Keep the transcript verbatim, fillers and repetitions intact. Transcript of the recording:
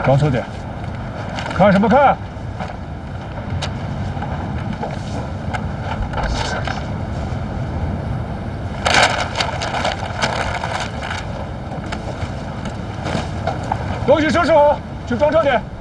装车点，看什么看？东西收拾好，去装车点。